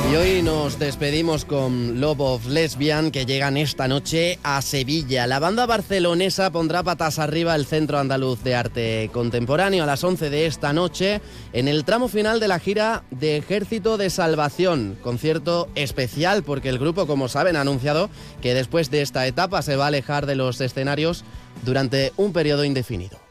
Y hoy nos despedimos con Love of Lesbian, que llegan esta noche a Sevilla. La banda barcelonesa pondrá patas arriba el Centro Andaluz de Arte Contemporáneo a las 11 de esta noche en el tramo final de la gira de Ejército de Salvación. Concierto especial porque el grupo, como saben, ha anunciado que después de esta etapa se va a alejar de los escenarios durante un periodo indefinido.